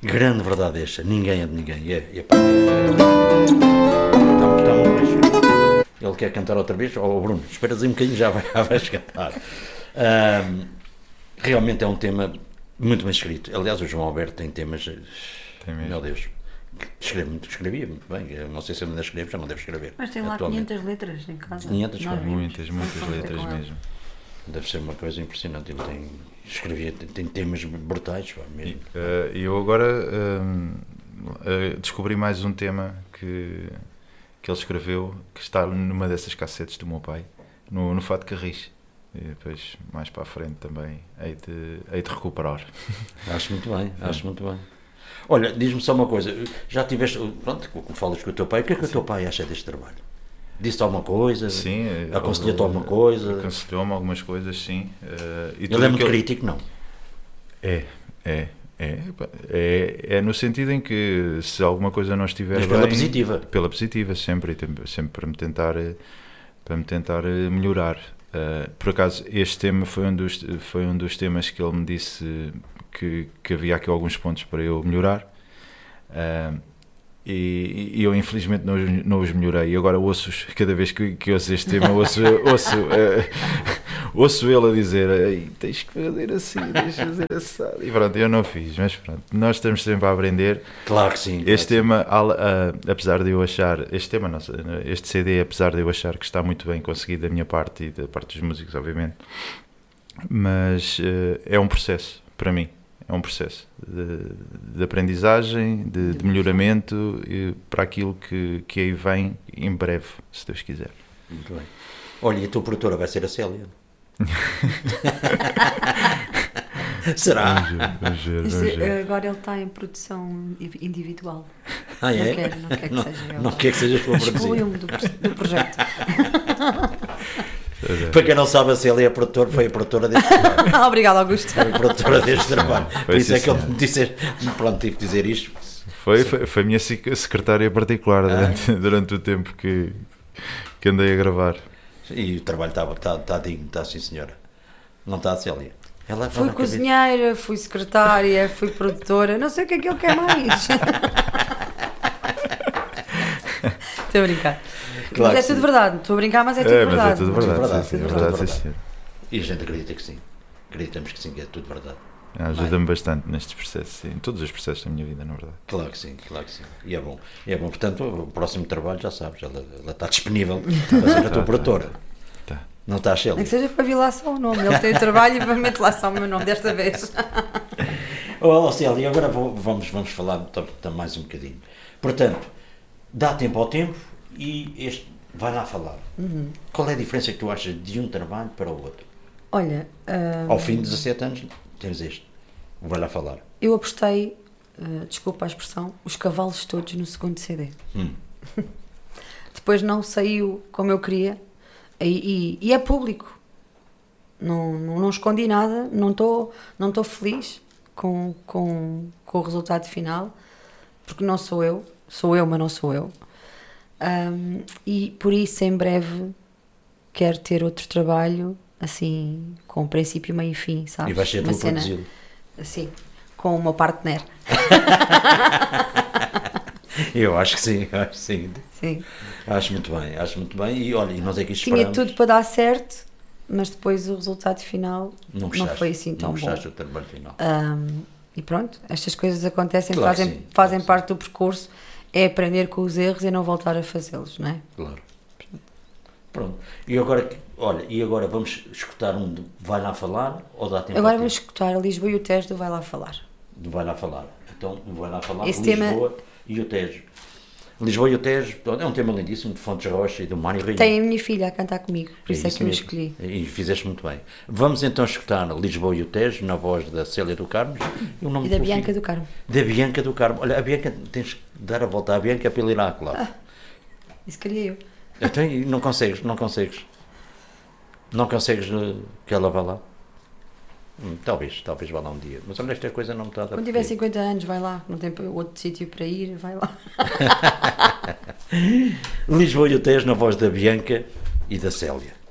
Grande verdade esta, ninguém é de ninguém. Está muito baixo. Ele quer cantar outra vez? Bruno, esperas aí um bocadinho, já vais cantar. Realmente é um tema muito bem escrito. Aliás, o João Alberto tem temas... Meu Deus. Escrevia muito bem. Eu não sei se eu ainda escrevo, já não devo escrever. Mas tem lá 500 letras em casa. 500, muitas letras mesmo. Deve ser uma coisa impressionante. Ele tem temas brutais mesmo. E eu agora descobri mais um tema que ele escreveu, que está numa dessas cassetes do meu pai, no Fado Carris. E depois, mais para a frente também, hei de recuperar. Acho muito bem. Olha, diz-me só uma coisa, já tiveste, pronto, como falas com o teu pai, o que é que o teu pai acha deste trabalho? Disse-te alguma coisa? Sim. Aconselhou-te alguma coisa? Aconselhou-me algumas coisas, sim. Ele é muito crítico, não? É no sentido em que se alguma coisa não estiver bem... Mas pela positiva? Pela positiva, sempre para me tentar melhorar. Por acaso, este tema foi um dos temas que ele me disse que havia aqui alguns pontos para eu melhorar, e eu infelizmente não os melhorei, e agora ouço-os, cada vez que ouço este tema, ouço ele a dizer: tens que fazer assim, tens que fazer assim, e pronto, eu não fiz, mas pronto, nós estamos sempre a aprender. Claro que sim. Este tema, apesar de eu achar, este CD, apesar de eu achar que está muito bem conseguido da minha parte e da parte dos músicos, obviamente, mas é um processo, para mim. É um processo de aprendizagem, de melhoramento, para aquilo que aí vem em breve, se Deus quiser. Muito bem. Olha, e a tua produtora vai ser a Célia? Será? Vamos ver. Agora ele está em produção individual. Não quer que seja eu. Não quer que sejas tu a produzir. Excluiu-me do projeto. Para quem não sabe, a Célia foi a produtora deste trabalho. Obrigado, Augusto. Foi a produtora deste trabalho. Por isso é que ele me disse, pronto, tive que dizer isto. Foi a minha secretária particular durante o tempo que andei a gravar. E o trabalho está digno, está sim senhora. Não está a Célia? Fui cozinheira, fui secretária, fui produtora, não sei o que é que ele quer mais. Estou a brincar. Claro, mas é tudo verdade, estou a brincar, mas é tudo verdade. Mas é tudo verdade, sim. E a gente acredita que sim. Acreditamos que sim, que é tudo verdade. Ajuda-me bastante nestes processos, em todos os processos da minha vida, na verdade. Claro que sim. E é bom. Portanto, o próximo trabalho, já sabes, ela está disponível para fazer a tua produtora. Tá. Não está a Célia? Nem que seja para vir lá só o nome. Ele tem o trabalho e mete lá só o meu nome desta vez. Célia, agora vamos falar mais um bocadinho. Portanto, dá tempo ao tempo e este vai lá falar. Uhum. Qual é a diferença que tu achas de um trabalho para o outro? Olha... Ao fim de 17 anos temos este. Vai lá falar. Eu apostei, desculpa a expressão, os cavalos todos no segundo CD. Depois não saiu como eu queria. E é público. Não escondi nada. Não estou feliz com o resultado final. Porque não sou eu. Sou eu, mas não sou eu. E por isso em breve quero ter outro trabalho assim, com princípio, meio e fim, sabes? E vais ser tu a produzi-lo? Assim, com o meu partner. Eu acho que sim, Sim. Acho muito bem e olha, e nós aqui esperamos. Tinha tudo para dar certo, mas depois o resultado final não foi assim tão bom. Não gostaste do trabalho final. E pronto, estas coisas acontecem, Claro fazem parte do percurso, é aprender com os erros e não voltar a fazê-los, não é? Claro. Pronto. E agora vamos escutar um de Vai Lá Falar ou dá tempo? Agora vamos escutar a Lisboa e o Tejo do Vai Lá Falar. Do Vai Lá Falar. Então, Vai Lá Falar, esse Lisboa tema... e o Tejo. Lisboa e o Tejo é um tema lindíssimo, de Fontes Rocha e do Mário Rainha. Tem a minha filha a cantar comigo, por isso é que eu escolhi. E fizeste muito bem. Vamos então escutar Lisboa e o Tejo, na voz da Célia do Carmo. E da Bianca do Carmo. Da Bianca do Carmo. Olha, a Bianca, tens que dar a volta à Bianca para ele ir lá, claro. Isso queria eu. Então, não consegues que ela vá lá? Talvez vá lá um dia. Mas olha, esta coisa não me está a dar. Quando tiver 50 anos, vai lá. Não tem outro sítio para ir, vai lá. Lisboa e o Tejo, na voz da Bianca e da Célia.